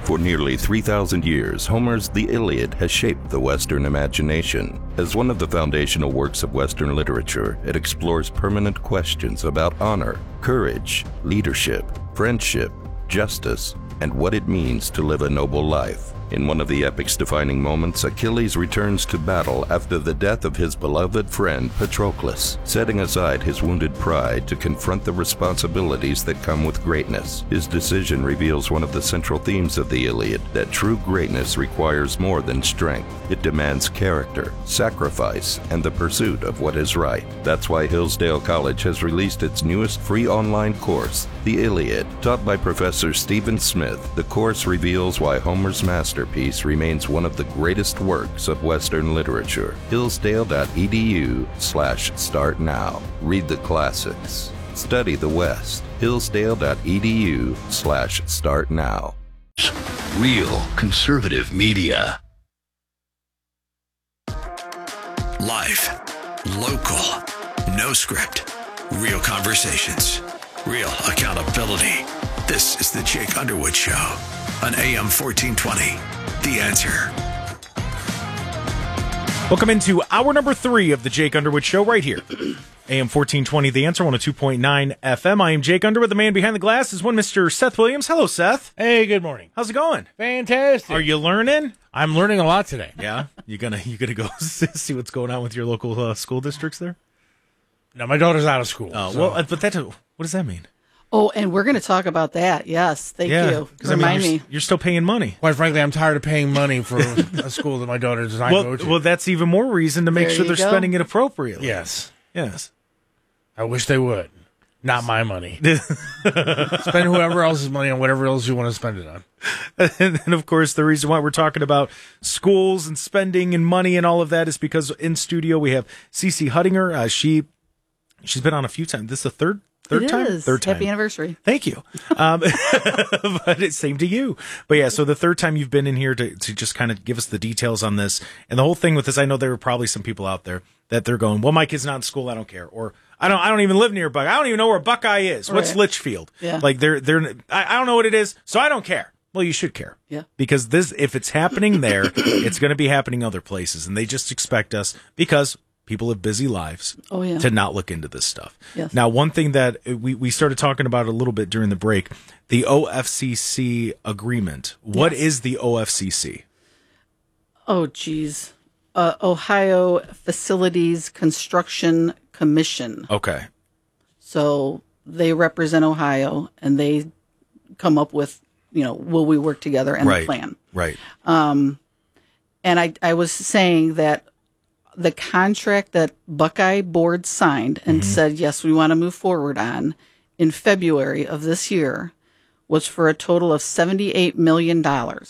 For nearly 3,000 years, Homer's The Iliad has shaped the Western imagination. As one of the foundational works of Western literature, it explores permanent questions about honor, courage, leadership, friendship, justice, and what it means to live a noble life. In one of the epic's defining moments, Achilles returns to battle after the death of his beloved friend Patroclus, setting aside his wounded pride to confront the responsibilities that come with greatness. His decision reveals one of the central themes of the Iliad, that true greatness requires more than strength. It demands character, sacrifice, and the pursuit of what is right. That's why Hillsdale College has released its newest free online course, The Iliad. Taught by Professor Stephen Smith, the course reveals why Homer's masterpiece remains one of the greatest works of Western literature. Hillsdale.edu/start now. Read the classics. Study the West. Hillsdale.edu/start now. Real conservative media. Live, local, no script, real conversations, real accountability. This is the Jake Underwood Show on AM 1420. The Answer. Welcome into hour number 3 of the Jake Underwood Show right here. AM 1420, The Answer, 102.9 FM. I am Jake Underwood. The man behind the glass is one Mr. Seth Williams. Hello, Seth. Hey, good morning. How's it going? Fantastic. Are you learning? I'm learning a lot today. Yeah? You gonna go see what's going on with your local school districts there? No, my daughter's out of school. Oh, so. well, but what does that mean? Oh, and we're going to talk about that. Yes, thank you. Remind me. You're still paying money. Quite frankly, I'm tired of paying money for a school that my daughter does not go to. Well, that's even more reason to make There sure you they're go. spending it appropriately. Yes. Yes. I wish they would. Not my money. Spend whoever else's money on whatever else you want to spend it on. And then, of course, the reason why we're talking about schools and spending and money and all of that is because in studio we have Cece Huttinger. She's been on a few times. This is the third time? Third time. Happy anniversary. Thank you. But it's same to you. But yeah, so the third time you've been in here to just kind of give us the details on this. And the whole thing with this, I know there are probably some people out there that they're going, well, my kid's not in school, I don't care. Or I don't even live near Buckeye. I don't even know where Buckeye is. What's Right. Litchfield? Yeah. Like I don't know what it is, so I don't care. Well, you should care. Yeah. Because if it's happening there, it's going to be happening other places. And they just expect us, because people have busy lives, to not look into this stuff. Yes. Now, one thing that we started talking about a little bit during the break, the OFCC agreement. What is the OFCC? Oh, geez. Ohio Facilities Construction Commission. Okay. So they represent Ohio, and they come up with, will we work together and the plan. Right. And I was saying that the contract that Buckeye Board signed and said, yes, we want to move forward on in February of this year was for a total of $78 million.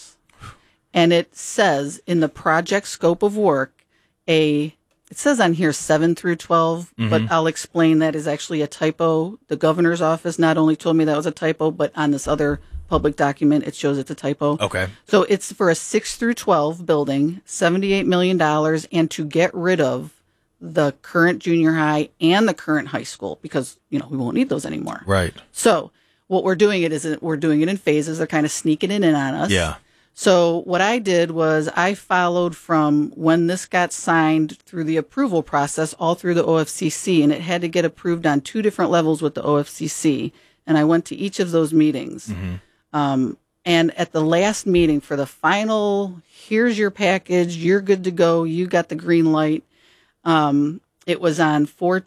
And it says in the project scope of work, it says on here 7 through 12, but I'll explain that is actually a typo. The governor's office not only told me that was a typo, but on this other public document, it shows it's a typo. Okay. So it's for a 6 through 12 building, $78 million, and to get rid of the current junior high and the current high school, because, we won't need those anymore. Right. So what we're doing we're doing it in phases. They're kind of sneaking it in on us. Yeah. So what I did was I followed from when this got signed through the approval process all through the OFCC, and it had to get approved on 2 different levels with the OFCC. And I went to each of those meetings. And at the last meeting for the final, here's your package, you're good to go, you got the green light. It was on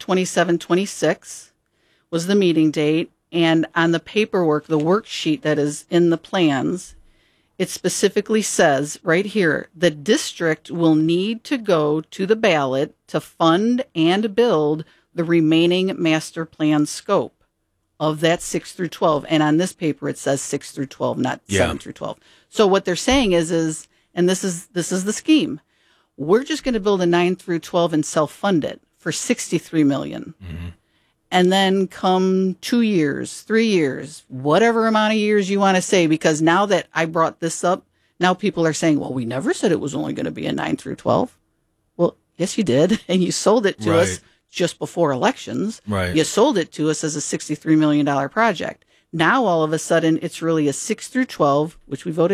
4/27/26 was the meeting date. And on the paperwork, the worksheet that is in the plans, it specifically says right here, the district will need to go to the ballot to fund and build the remaining master plan scope of that 6 through 12. And on this paper, it says 6 through 12, not 7 through 12. So what they're saying is, and this is the scheme. We're just going to build a 9 through 12 and self-fund it for $63 million. And then come 2 years, 3 years, whatever amount of years you want to say, because now that I brought this up, now people are saying, well, we never said it was only going to be a 9 through 12. Well, yes, you did. And you sold it to us just before elections. Right. You sold it to us as a $63 million project. Now, all of a sudden, it's really a 6 through 12, which we voted